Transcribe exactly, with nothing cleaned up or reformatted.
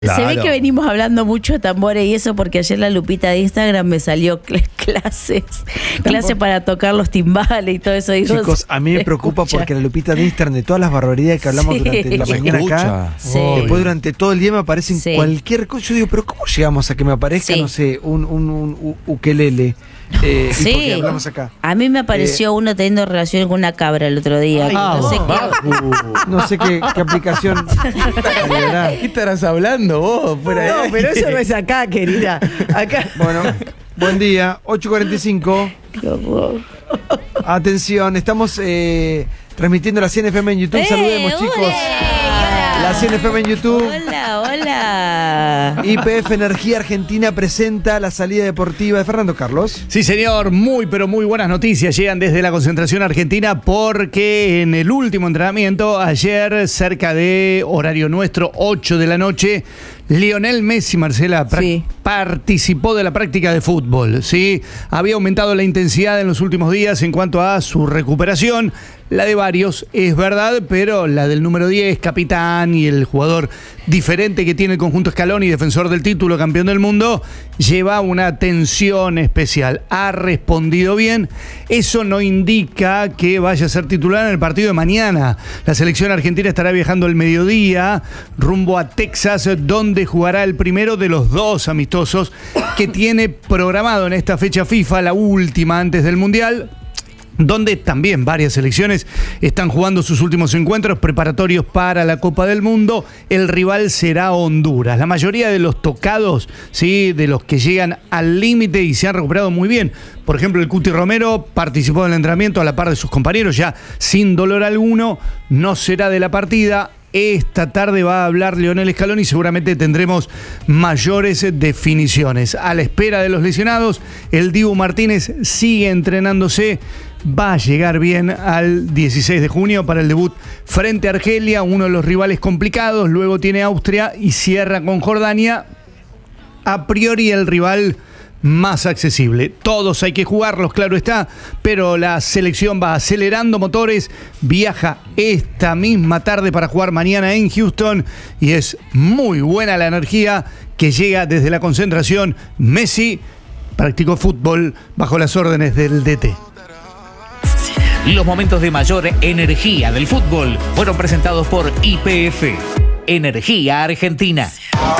Claro. Se ve que venimos hablando mucho de tambores y eso porque ayer la lupita de Instagram me salió cl- clases, clases para tocar los timbales y todo eso. Digo, Chicos, a mí me preocupa escucha. porque la lupita de Instagram, de todas las barbaridades que hablamos Sí. durante la mañana acá, Sí. después durante todo el día me aparecen Sí. cualquier cosa. Yo digo, pero ¿cómo llegamos a que me aparezca, Sí. no sé, un, un, un u- ukelele? Eh, y Sí. porque hablamos acá. A mí me apareció uno teniendo relación con una cabra el otro día. Ay, no, no. sé qué. Uh, no sé qué, qué aplicación. ¿Qué estarás hablando vos? Fuera de No, ahí? pero eso no es acá, querida. Acá. Bueno, buen día, ocho cuarenta y cinco. Qué horror. Atención, estamos eh, transmitiendo la C N F M en YouTube. ¡Eh, Saludemos, ole! chicos. Hola. La C N F M en YouTube. Hola, hola. Y P F Energía Argentina presenta la salida deportiva de Fernando Carlos. Sí, señor, muy pero muy buenas noticias llegan desde la concentración argentina porque en el último entrenamiento, ayer cerca de horario nuestro, ocho de la noche, Lionel Messi, Marcela, pra- Sí. participó de la práctica de fútbol, ¿sí? Había aumentado la intensidad en los últimos días en cuanto a su recuperación. La de varios es verdad, pero la del número diez, capitán, y el jugador diferente que tiene el conjunto Scaloni, defensor del título, campeón del mundo, lleva una tensión especial. Ha respondido bien. Eso no indica que vaya a ser titular en el partido de mañana. La selección argentina estará viajando al mediodía rumbo a Texas, donde jugará el primero de los dos amistosos que tiene programado en esta fecha FIFA, la última antes del Mundial, donde también varias selecciones están jugando sus últimos encuentros preparatorios para la Copa del Mundo. El rival será Honduras. La mayoría de los tocados, ¿sí?, de los que llegan al límite y se han recuperado muy bien. Por ejemplo, el Cuti Romero participó del entrenamiento a la par de sus compañeros, ya sin dolor alguno, no será de la partida. Esta tarde va a hablar Lionel Scaloni y seguramente tendremos mayores definiciones. A la espera de los lesionados, el Dibu Martínez sigue entrenándose. Va a llegar bien al dieciséis de junio para el debut frente a Argelia, uno de los rivales complicados. Luego tiene Austria y cierra con Jordania. A priori el rival más accesible. Todos hay que jugarlos, claro está, pero la selección va acelerando motores, viaja esta misma tarde para jugar mañana en Houston y es muy buena la energía que llega desde la concentración. Messi practicó fútbol bajo las órdenes del D T. Los momentos de mayor energía del fútbol fueron presentados por Y P F, Energía Argentina.